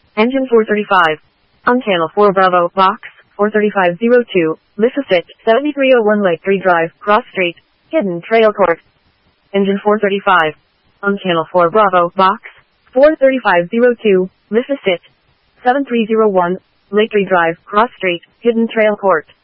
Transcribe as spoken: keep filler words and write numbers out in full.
Engine four thirty-five. On channel four Bravo, box, four thirty-five oh two, Mississippi, seventy-three oh one Lake three Drive, Cross Street, Hidden Trail Court. Engine four thirty-five. On channel four Bravo, box, four thirty-five oh two, Mississippi, seven three oh one, Lake three Drive, Cross Street, Hidden Trail Court.